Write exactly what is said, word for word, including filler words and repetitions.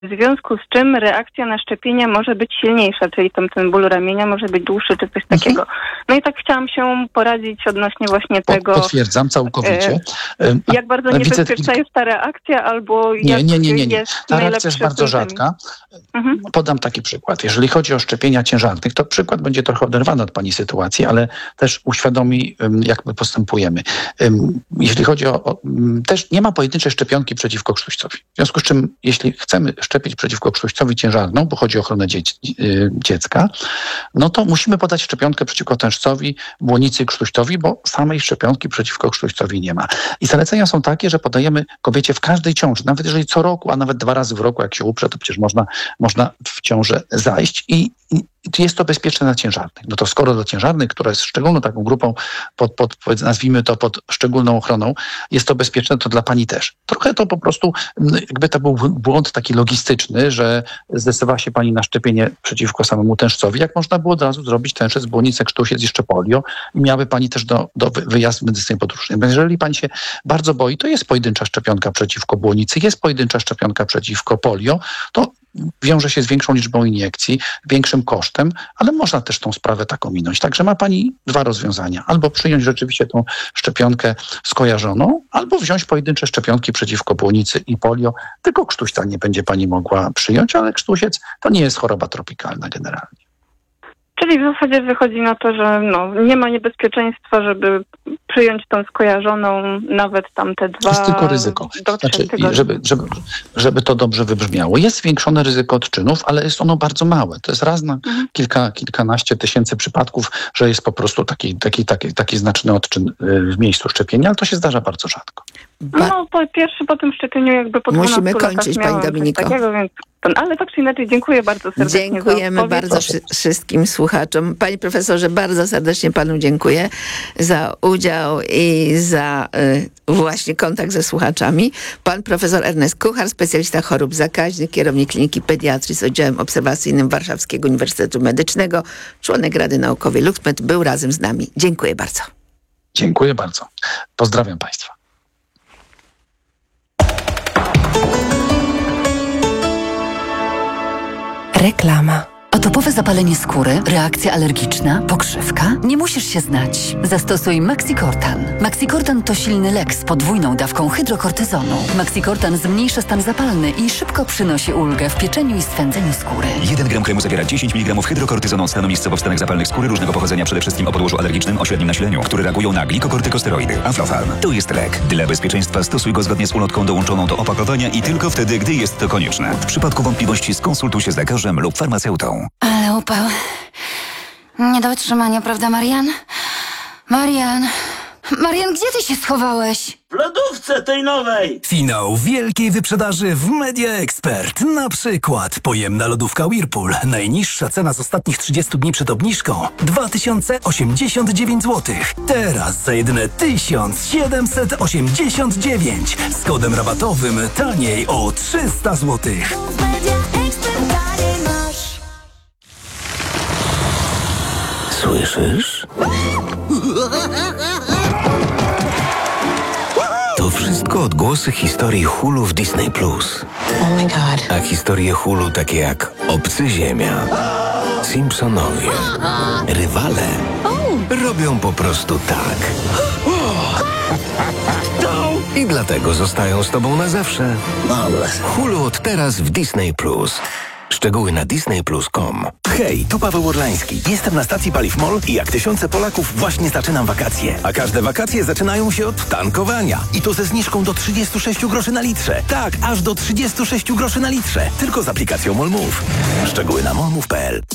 w związku z czym reakcja na szczepienia może być silniejsza, czyli tam ten ból ramienia może być dłuższy czy coś takiego. No i tak chciałam się poradzić odnośnie właśnie tego. Potwierdzam całkowicie. E, jak bardzo niebezpieczna jest ta reakcja, albo nie, jak nie, nie, nie, nie. jest Ta reakcja jest bardzo rzadka. Mhm. Podam taki przykład. Jeżeli chodzi o szczepienia ciężarnych, to przykład będzie trochę oderwany od pani sytuacji, ale też uświadomi, jak my postępujemy. Jeśli chodzi o, o też nie ma pojedynczej szczepionki przeciwko krztuścowi. W związku z czym, jeśli chcemy szczepić przeciwko krztuścowi ciężarną, bo chodzi o ochronę dzieci, dziecka, no to musimy podać szczepionkę przeciwko tężcowi, błonicy i krztuścowi, bo samej szczepionki przeciwko krztuścowi nie ma. I zalecenia są takie, że podajemy kobiecie w każdej ciąży, nawet jeżeli co roku, a nawet dwa razy w roku, jak się uprze, to przecież można, można w ciążę zajść i, i jest to bezpieczne na ciężarnych. No to skoro do ciężarnych, która jest szczególną taką grupą, pod, pod, nazwijmy to pod szczególną ochroną, jest to bezpieczne, to dla pani też. Trochę to po prostu, jakby to był błąd taki logistyczny, że zdecydowała się pani na szczepienie przeciwko samemu tężcowi, jak można było od razu zrobić tężec, błonicę, krztusiec, jeszcze polio i miałaby pani też do, do wyjazdu medycyny podróżnej. Więc jeżeli pani się bardzo boi, to jest pojedyncza szczepionka przeciwko błonicy, jest pojedyncza szczepionka przeciwko polio, to wiąże się z większą liczbą iniekcji, większym kosztem, ale można też tą sprawę tak ominąć. Także ma pani dwa rozwiązania. Albo przyjąć rzeczywiście tą szczepionkę skojarzoną, albo wziąć pojedyncze szczepionki przeciwko błonicy i polio. Tylko krztuśca nie będzie pani mogła przyjąć, ale krztusiec to nie jest choroba tropikalna generalnie. Czyli w zasadzie wychodzi na to, że no, nie ma niebezpieczeństwa, żeby przyjąć tą skojarzoną, nawet tam te dwa... Jest tylko ryzyko. Znaczy, żeby, żeby, żeby to dobrze wybrzmiało. Jest zwiększone ryzyko odczynów, ale jest ono bardzo małe. To jest raz na mhm. kilka, kilkanaście tysięcy przypadków, że jest po prostu taki, taki, taki, taki znaczny odczyn w miejscu szczepienia, ale to się zdarza bardzo rzadko. Ba- no po pierwszy po tym szczepieniu jakby po Musimy kończyć, pani Dominiko. Takiego, więc, ale tak czy inaczej dziękuję bardzo serdecznie. Dziękujemy bardzo wszy- wszystkim słuchaczom. Panie profesorze, bardzo serdecznie panu dziękuję za udział i za y, właśnie kontakt ze słuchaczami. Pan profesor Ernest Kuchar, specjalista chorób zakaźnych, kierownik Kliniki Pediatrii z oddziałem obserwacyjnym Warszawskiego Uniwersytetu Medycznego, członek Rady Naukowej LuxMed, był razem z nami. Dziękuję bardzo. Dziękuję bardzo. Pozdrawiam państwa. Reklama. Atopowe zapalenie skóry, reakcja alergiczna, pokrzywka? Nie musisz się znać. Zastosuj Maxicortan. Maxicortan to silny lek z podwójną dawką hydrokortyzonu. Maxicortan zmniejsza stan zapalny i szybko przynosi ulgę w pieczeniu i swędzeniu skóry. jeden gram kremu zawiera dziesięć miligramów hydrokortyzonu od stanu miejscowo w stanach zapalnych skóry różnego pochodzenia, przede wszystkim o podłożu alergicznym o średnim nasileniu, które reagują na glikokortykosteroidy. Aflofarm. To jest lek. Dla bezpieczeństwa stosuj go zgodnie z ulotką dołączoną do opakowania i tylko wtedy, gdy jest to konieczne. W przypadku wątpliwości skonsultuj się z lekarzem lub farmaceutą. Ale upał. Nie do wytrzymania, prawda, Marian? Marian! Marian, gdzie ty się schowałeś? W lodówce tej nowej! Finał wielkiej wyprzedaży w Media Expert. Na przykład pojemna lodówka Whirlpool. Najniższa cena z ostatnich trzydziestu dni przed obniżką dwa tysiące osiemdziesiąt dziewięć złotych. Teraz za jedyne tysiąc siedemset osiemdziesiąt dziewięć. Z kodem rabatowym taniej o trzysta złotych. Słyszysz? To wszystko odgłosy historii Hulu w Disney Plus. Oh my god. A historie Hulu takie jak Obcy Ziemia, Simpsonowie, Rywale robią po prostu tak. I dlatego zostają z tobą na zawsze. Hulu od teraz w Disney Plus. Szczegóły na disney plus kropka com. Hej, tu Paweł Orlański. Jestem na stacji Paliw Mall i jak tysiące Polaków właśnie zaczynam wakacje. A każde wakacje zaczynają się od tankowania. I to ze zniżką do trzydzieści sześć groszy na litrze. Tak, aż do trzydzieści sześć groszy na litrze. Tylko z aplikacją MOLMOV. Szczegóły na molmove kropka p l.